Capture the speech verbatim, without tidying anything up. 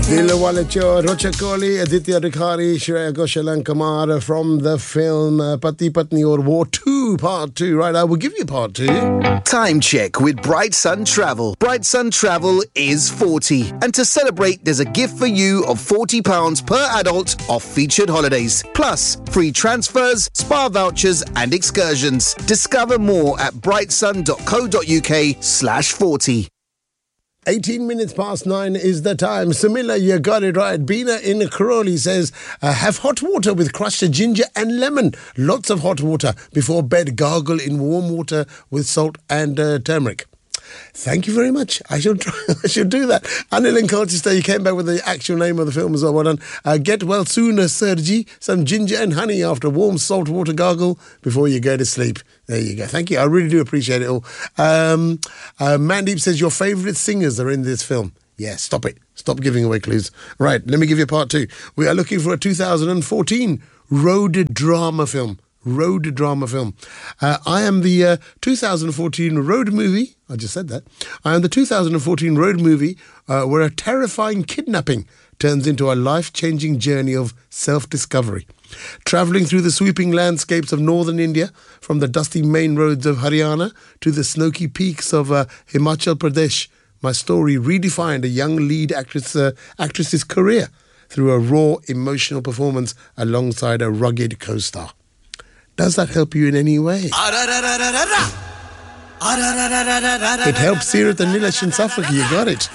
Dilwale Cho, Rocha Kohli, Aditya Rikhari, Shreya Ghoshal and Kumar from the film uh, Pati Patni Aur War two, Part two. Right, I will give you Part two. Time check with Bright Sun Travel. Bright Sun Travel is forty. And to celebrate, there's a gift for you of forty pounds per adult off featured holidays. Plus, free transfers, spa vouchers and excursions. Discover more at brightsun.co.uk slash 40. eighteen minutes past nine is the time. Samila, you got it right. Bina in Crawley says, uh, have hot water with crushed ginger and lemon. Lots of hot water. Before bed, gargle in warm water with salt and uh, turmeric. Thank you very much. I should try, I should do that. Anil in Colchester, you came back with the actual name of the film as well. Well done. Uh, get well sooner, Sergi. Some ginger and honey after warm salt water gargle before you go to sleep. There you go. Thank you. I really do appreciate it all. Um, uh, Mandeep says your favourite singers are in this film. Yeah, stop it. Stop giving away clues. Right, let me give you part two. We are looking for a two thousand fourteen road drama film. Road drama film. Uh, I am the uh, two thousand fourteen road movie. I just said that. I am the two thousand fourteen road movie uh, where a terrifying kidnapping turns into a life-changing journey of self-discovery. Travelling through the sweeping landscapes of northern India, from the dusty main roads of Haryana to the snowy peaks of uh, Himachal Pradesh, my story redefined a young lead actress, uh, actress's career through a raw, emotional performance alongside a rugged co-star. Does that help you in any way? It helps Sirat and Nilesh in Suffolk. You got it.